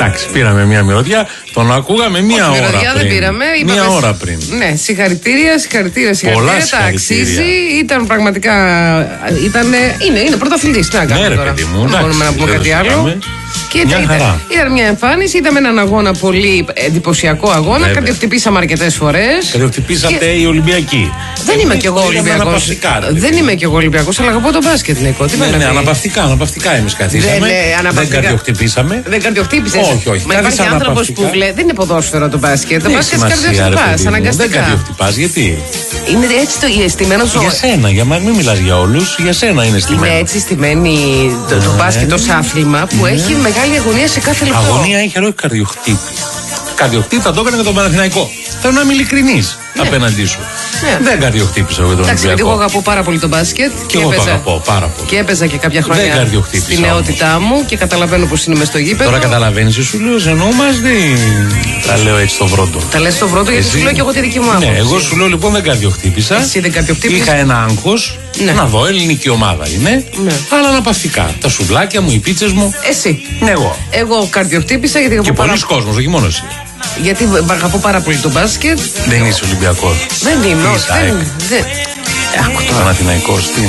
Εντάξει, πήραμε μια μυρωδιά, τον ακούγαμε μία ώρα πριν. Δεν πήραμε, μία ώρα πριν. Ναι, συγχαρητήρια. Τα αξίζει. Ήταν πραγματικά. Είναι πρωταθλητής. Να κάνουμε τώρα. Δεν μπορούμε να πούμε κάτι άλλο. Και ήταν μια εμφάνιση, είδαμε έναν αγώνα πολύ εντυπωσιακό αγώνα. Καρδιοχτυπήσαμε αρκετές φορές. Καρδιοχτυπήσατε οι Ολυμπιακοί. Δεν είμαι κι εγώ Ολυμπιακός. Δεν είμαι κι εγώ Ολυμπιακός, αλλά αγαπώ τον μπάσκετ, Νίκο. Ναι, αναπαυτικά εμείς καθίσαμε. Δεν καρδιοχτυπήσαμε. Δεν καρδιοχτύπησες. Όχι. Μα υπάρχει άνθρωπος που λέει. Δεν είναι ποδόσφαιρο το μπάσκετ. Το μπάσκετ καρδιοχτυπάς, αναγκαστικά. Δεν καρδιοχτυπάς, γιατί? Είναι έτσι το αισθημένο σου. Για σένα, για μένα, μην μιλάς για όλους. Για σένα είναι στημένο. Είναι έτσι στημένη το μπάσκετ ως άθλημα που έχει μεγάλη αγωνία σε κάθε λεπτό. Αγωνία έχει, αλλά όχι καρδιοχτύπη. Καρδιοχτύπη θα το έκανε και τον Παναθηναϊκό. Θέλω να είμαι ειλικρινής απέναντί σου. Δεν καρδιοχτύπησα εγώ τον Ολυμπιακό. Εντάξει, εγώ αγαπώ πάρα πολύ τον μπάσκετ. Και εγώ το αγαπώ πάρα πολύ. Και έπαιζα και κάποια χρόνια στη νεότητά μου και καταλαβαίνω πως είναι μες στο γήπεδο. Τώρα καταλαβαίνεις, σου λέω, εννοούμαστε. Τα λέω έτσι στο βρόντο. Τα λες στο βρόντο γιατί σου λέω και εγώ τη δική μου άποψη. Ναι, εγώ σου λέω λοιπόν δεν καρδιοχτύπησα. Εσύ δεν καρδιοχτύπησες. Είχα ένα άγχος. Να δω, ελληνική ομάδα είναι. Αλλά αναπαυτικά. Τα σουβλάκια μου, οι πίτσες μου. Εσύ. Εγώ καρδιοχτύπησα γιατί. Και πολλοί κόσμος, όχι μόνο εσύ. Γιατί αγαπώ πάρα πολύ τον μπάσκετ. Δεν είσαι Ολυμπιακός. Δεν είμαι. Άκου τώρα. Παναθηναϊκός, τι.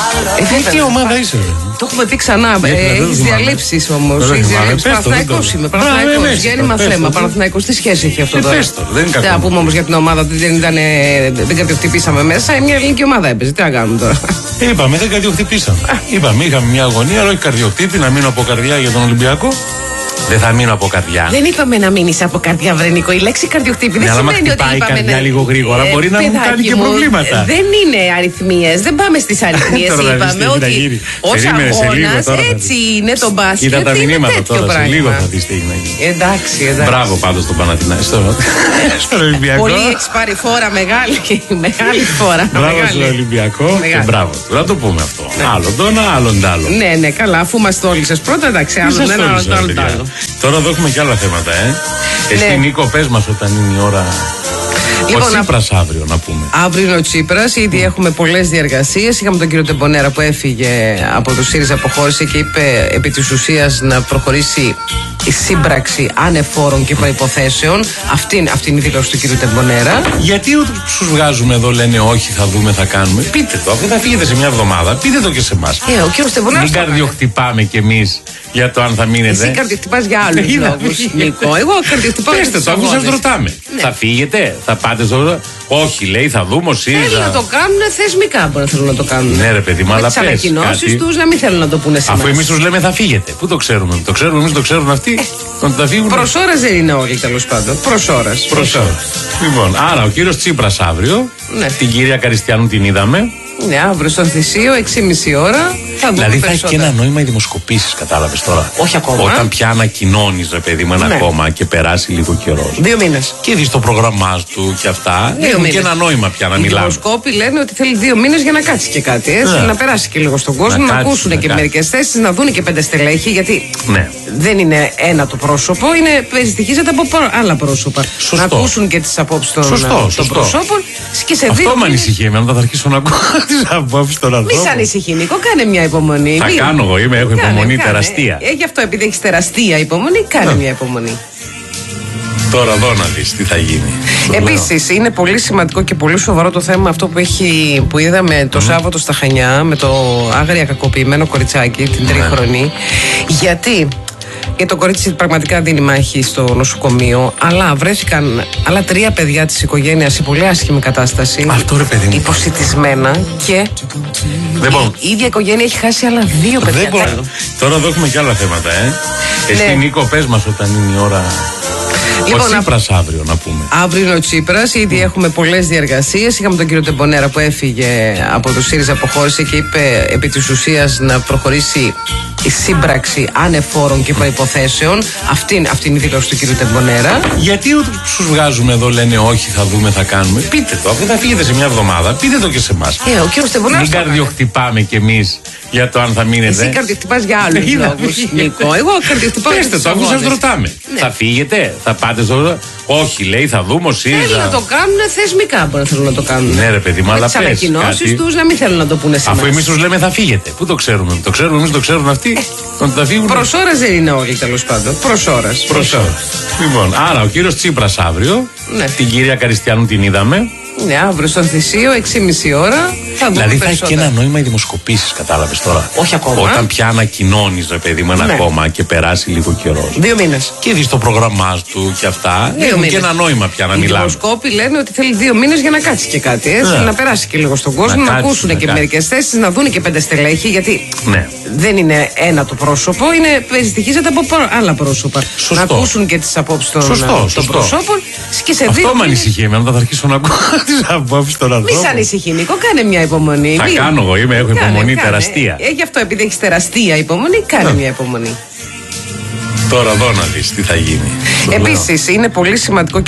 Τι ομάδα είσαι, το έχουμε πει ξανά. Έχεις διαλύψεις όμως. Παναθηναϊκός είμαι. Παναθηναϊκός. Γέννημα θέμα. Παναθηναϊκός. Τι σχέση έχει αυτό τώρα? Δεν πούμε όμως για την ομάδα ότι δεν καρδιοχτυπήσαμε μέσα. Μια ελληνική ομάδα έπαιζε. Τι να κάνουμε τώρα? Είπαμε, δεν καρδιοχτυπήσαμε. Είπαμε, είχαμε μια αγωνία, αλλά όχι καρδιοχτύπη, να μείνω από καρδιά για τον Ολυμπιακό. Δεν θα μείνω από καρδιά. Δεν είπαμε να μείνεις από καρδιά, Βρενικό. Η λέξη καρδιοχτύπη δεν σημαίνει ότι είπαμε. Αν πάει καρδιά λίγο γρήγορα, μπορεί να μου κάνει και προβλήματα. Δεν είναι αριθμίες, δεν πάμε στις αριθμίες. Είπαμε ότι ως αγώνας έτσι είναι το μπάσκετ. Κοίτα τα μηνύματα τώρα, σε λίγο θα δεις τι έγινε. Εντάξει. Μπράβο πάντως στον Παναθηναϊκό. Στον Ολυμπιακό. Πολύ έχεις πάρει φόρα, μεγάλη φόρα. Μπράβο στον Ολυμπιακό και μπράβο. Να το πούμε αυτό. Άλλον τον, άλλον τ' άλλο. Ναι, καλά, αφού μας τόλισες πρώτα, εντάξει, άλλον ένα, άλλον τ' άλλο. Τώρα εδώ έχουμε και άλλα θέματα, Εσύ, Νίκο, πες μας όταν είναι η ώρα. Λοιπόν, ο Τσίπρας αύριο, να πούμε. Αύριο είναι ο Τσίπρας, ήδη έχουμε πολλές διεργασίες. Είχαμε τον κύριο Τεμπονέρα που έφυγε από το ΣΥΡΙΖΑ, αποχώρησε και είπε επί της ουσίας να προχωρήσει η σύμπραξη ανεφόρων και προϋποθέσεων. Αυτή είναι η δήλωση του κύριου Τεμπονέρα. Γιατί τους βγάζουμε εδώ, λένε όχι, θα δούμε, θα κάνουμε? Πείτε το, αφού θα φύγετε σε μια εβδομάδα, πείτε το και σε εμάς. Ο κύριος Τεμπονέρας. Μην καρδιοχτυπάμε κι εμείς για το αν θα μείνετε. Εσύ καρδιοχτυπάς για άλλους λόγους, Νίκο. Εγώ καρδιοχτυπάω. Πέστε το, αφού σας ρωτάμε. Θα φύγετε, θα πάτε στο. Όχι, λέει, θα δούμε ο ΣΥΡΙΖΑ. Θέλουν να το κάνουν θεσμικά, μπορεί να θέλουν να το κάνουν. Ναι, ρε παιδί μου, αλλά πες. Τις ανακοινώσεις τους να μην θέλουν να το πούνε σε εμάς. Αφού εμείς τους λέμε θα φύγετε. Πού το ξέρουμε? Το ξέρουμε εμείς, το ξέρουν αυτοί. Θα φύγουν. Προς ώρας δεν είναι όλοι, τέλος πάντων. Προς ώρας. Λοιπόν, άρα ο κύριος Τσίπρας αύριο. Την κυρία Καριστιανού την είδαμε. Ναι, αύριο στο Θησίο, 6,5 ώρα. Δηλαδή θα έχει και ένα νόημα οι δημοσκοπήσεις, κατάλαβες τώρα? Όχι ακόμα. Όταν πια ανακοινώνεις, ρε παιδί μου, ένα κόμμα και περάσει λίγο καιρό. 2 μήνες. Και δεις το πρόγραμμά του και αυτά. Έχουν και ένα νόημα πια να μιλάμε. Οι δημοσκόποι λένε ότι θέλει 2 μήνες για να κάτσει και κάτι. Να περάσει και λίγο στον κόσμο, να ακούσουν και μερικές θέσεις, να δουν και 5 στελέχη. Γιατί δεν είναι ένα το πρόσωπο, περιστοιχίζεται από άλλα πρόσωπα. Σωστό. Να ακούσουν και τις απόψεις των προσώπων. Και σε 2 αυτό με ανησυχεί εμένα, θα αρχίσω να ακούω τις απόψεις των ανθρώπων. Μη σ' ανησυχεί, Νίκο, κάνε μια υπομονή. Θα κάνω εγώ, έχω υπομονή τεραστία. Γι' αυτό, επειδή έχεις τεραστία υπομονή, κάνε μια υπομονή. Τώρα εδώ να δεις τι θα γίνει. Επίσης, είναι πολύ σημαντικό και πολύ σοβαρό το θέμα αυτό που είδαμε το Σάββατο στα Χανιά με το άγρια κακοποιημένο κοριτσάκι, την τρίχρονη. Γιατί το κορίτσι πραγματικά δίνει μάχη στο νοσοκομείο, αλλά βρέθηκαν άλλα 3 παιδιά της οικογένειας σε πολύ άσχημη κατάσταση. Αυτό, ρε παιδί μου. Υποσιτισμένα και η ίδια οικογένεια έχει χάσει άλλα 2 παιδιά. Τώρα εδώ έχουμε και άλλα θέματα, Εσύ, Νίκο, πες μας όταν είναι η ώρα. Λοιπόν, ο Τσίπρας αύριο, να πούμε. Αύριο είναι ο Τσίπρας, ήδη έχουμε πολλές διεργασίες. Είχαμε τον κύριο Τεμπονέρα που έφυγε από το ΣΥΡΙΖΑ, αποχώρησε και είπε επί της ουσίας να προχωρήσει η σύμπραξη ανεφόρων και προϋποθέσεων. Αυτή είναι η δήλωση του κύριου Τεμπονέρα. Γιατί τους βγάζουμε εδώ, λένε όχι, θα δούμε, θα κάνουμε? Πείτε το, αφού θα φύγετε σε μια εβδομάδα, πείτε το και σε εμάς. Ο κύριος Τεμπονέρας. Μην καρδιοχτυπάμε κι εμείς για το αν θα μείνετε. Εσύ καρδιοχτυπάς για άλλους λόγους, Νίκο. Εγώ καρδιοχτυπάω. Πέστε το, αφού σας ρωτάμε. Ναι. Θα φύγετε, θα πάτε στο. Όχι, λέει, θα δούμε ο ΣΥΡΙΖΑ. Θέλουν να το κάνουν θεσμικά, μπορεί να θέλουν να το κάνουν. Ναι, ρε παιδί, μα αλλά πες. Με τις ανακοινώσεις τους να μην θέλουν να το πούνε σε εμάς. Αφού εμείς τους λέμε θα φύγετε. Πού το ξέρουμε, το ξέρουμε εμείς, το ξέρουν αυτοί. Όταν θα φύγουν. Προς ώρας δεν είναι όλοι, τέλος πάντων. Προς ώρας. Λοιπόν, άρα ο κύριος Τσίπρας αύριο. Ναι. Την κυρία Καριστιανού την είδαμε. Ναι, αύριο στον Θησίο, 6,5 ώρα. Δηλαδή θα έχει και ένα νόημα οι δημοσκοπήσεις, κατάλαβες τώρα. Όχι ακόμα. Όταν πια ανακοινώνεις, ρε παιδί μου, ένα κόμμα και περάσει λίγο καιρό. 2 μήνες. Και δεις το πρόγραμμά του και αυτά. Έχουν και ένα νόημα πια να μιλάμε. Οι δημοσκόποι λένε ότι θέλει 2 μήνες για να κάτσει και κάτι. Να περάσει και λίγο στον κόσμο, να ακούσουν και μερικές θέσεις, να δουν και 5 στελέχη. Γιατί δεν είναι ένα το πρόσωπο, περιστοιχίζεται από άλλα πρόσωπα. Σωστό. Να ακούσουν και τις απόψεις των προσώπων. Και σε 2 αυτό με ανησυχεί εμένα, θα αρχίσω να ακούω τις απόψεις των ανθρώπων. Μη σ' ανησυχεί, Νίκο, κάνε μια υπομονή. Θα κάνω εγώ, έχω υπομονή τεραστία. Γι' αυτό, επειδή έχεις τεραστία υπομονή, κάνε μια υπομονή. Τώρα εδώ να δεις τι θα γίνει. Επίσης, είναι πολύ σημαντικό.